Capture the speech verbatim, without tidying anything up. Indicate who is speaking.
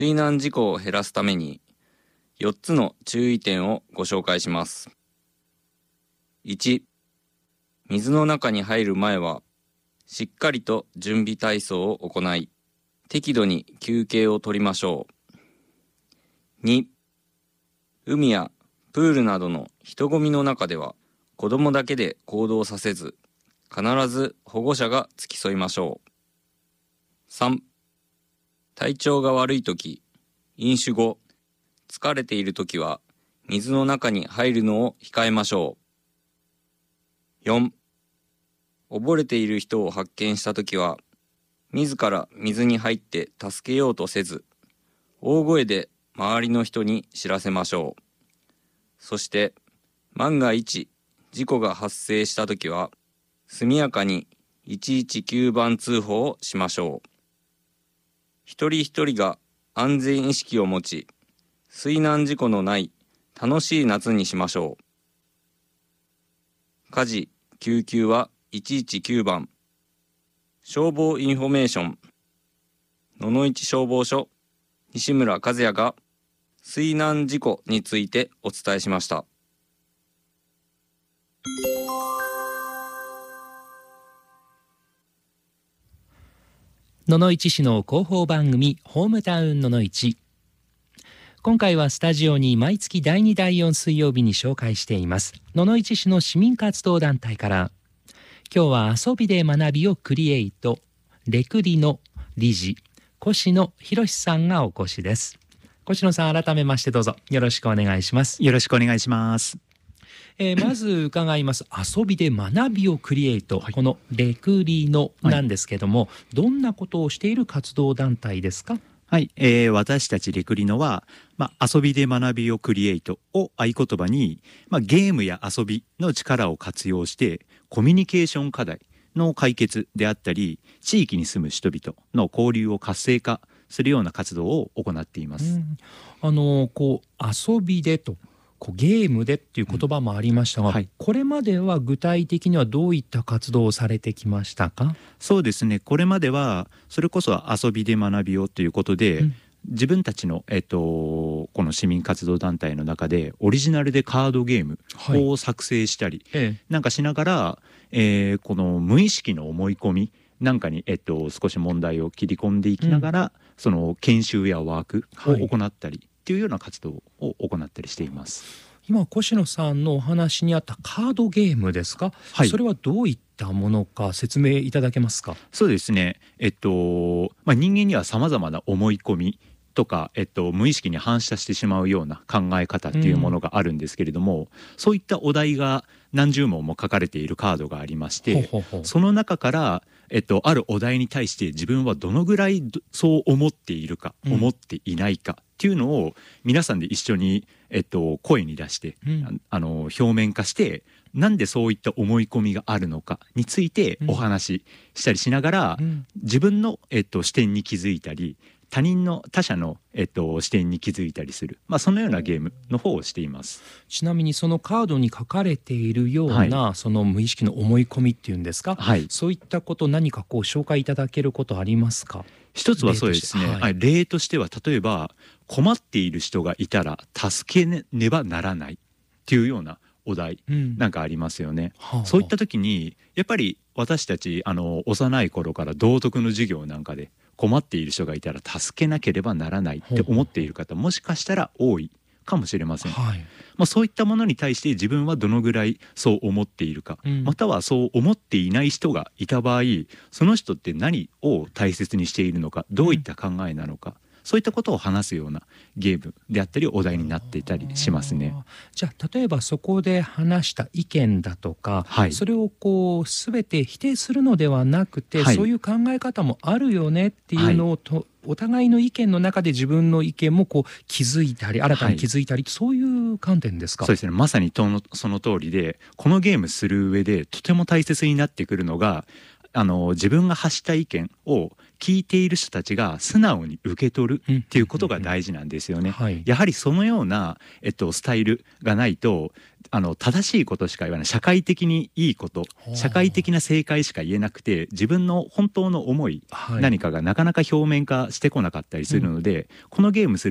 Speaker 1: 水難事故を減らすためによっつの注意点をご紹介します。いち、水の中に入る前はしっかりと準備体操を行い、適度に休憩を取りましょう。に、海やプールなどの人混みの中では子供だけで行動させず、必ず保護者が付き添いましょう。さん、体調が悪いとき、飲酒後、疲れているときは水の中に入るのを控えましょう。よん、溺れている人を発見したときは、自ら水に入って助けようとせず、大声で周りの人に知らせましょう。そして、万が一事故が発生したときは、速やかにいちいちきゅうばん通報をしましょう。一人一人が安全意識を持ち、水難事故のない楽しい夏にしましょう。火事・救急はいちいちきゅうばん。消防インフォメーション。野々市消防署、西村和也が水難事故についてお伝えしました。
Speaker 2: 野々市市の広報番組ホームタウン野々市。今回はスタジオに毎月だいにだいよん水曜日に紹介しています野々市市の市民活動団体から、今日は遊びで学びをクリエイトレクリの理事越野博さんがお越しです。越野さん、改めましてどうぞよろしくお願いします。
Speaker 3: よろしくお願いします。
Speaker 2: えー、まず伺います遊びで学びをクリエイト、はい、このレクリのなんですけども、はい、どんなことをしている活動団体ですか？
Speaker 3: はい、えー、私たちレクリノは、まあ、遊びで学びをクリエイトを合言葉に、まあ、ゲームや遊びの力を活用してコミュニケーション課題の解決であったり、地域に住む人々の交流を活性化するような活動を行っています。
Speaker 2: うん、あのこう遊びでとこうゲームでっていう言葉もありましたが、うんはい、これまでは具体的にはどういった活動をされてきましたか？
Speaker 3: そうですね、これまではそれこそ遊びで学びをということで、うん、自分たちの、えっと、この市民活動団体の中でオリジナルでカードゲームを作成したり、はい、なんかしながら、えー、この無意識の思い込みなんかに、えっと、少し問題を切り込んでいきながら、うん、その研修やワークを行ったり、はいっていうような活動を行ったりしています。
Speaker 2: 今越野さんのお話にあったカードゲームですか？はい、それはどういったものか説明いただけますか？
Speaker 3: そうですね、えっとまあ、人間にはさまざまな思い込みとか、えっと、無意識に反射してしまうような考え方っていうものがあるんですけれども、うん、そういったお題が何十問も書かれているカードがありまして、ほうほうほう、その中からえっと、あるお題に対して自分はどのぐらいそう思っているか、うん、思っていないかっていうのを皆さんで一緒に、えっと、声に出して、うん、あの表面化して、なんでそういった思い込みがあるのかについてお話ししたりしながら、うん、自分の、えっと、視点に気づいたり他人の他者の、えっと、視点に気づいたりする、まあ、そのようなゲームの方をしています。
Speaker 2: ちなみにそのカードに書かれているような、はい、その無意識の思い込みっていうんですか、はい、そういったこと何かこう紹介いただけることありますか？
Speaker 3: 一つはそうですね、はい、例としては例えば困っている人がいたら助けねばならないっていうようなお題なんかありますよね、うん、そういった時にやっぱり私たちあの幼い頃から道徳の授業なんかで困っている人がいたら助けなければならないって思っている方もしかしたら多いかもしれません、はい、まあ、そういったものに対して自分はどのぐらいそう思っているか、うん、またはそう思っていない人がいた場合その人って何を大切にしているのか、どういった考えなのか、うん、そういったことを話すようなゲームであったりお題になっていたりしますね。
Speaker 2: じゃあ例えばそこで話した意見だとか、はい、それをこう全て否定するのではなくて、はい、そういう考え方もあるよねっていうのをと、はい、お互いの意見の中で自分の意見もこう気づいたり新たに気づいたり、はい、そういう観点ですか？
Speaker 3: そうですね、まさにとのその通りで、このゲームする上でとても大切になってくるのがあの自分が発した意見を聞いている人たちが素直に受け取るっていうことが大事なんですよね。
Speaker 2: はい、
Speaker 3: やはりそのような、えっと、スタイルがないとあの正しいことしか言わない、社会的にいいこと、社会的な正解しか言えなくて、自分の本当の思い、
Speaker 2: はい、
Speaker 3: 何かがなかなか表面化してこなかったりするので、うん、このゲームする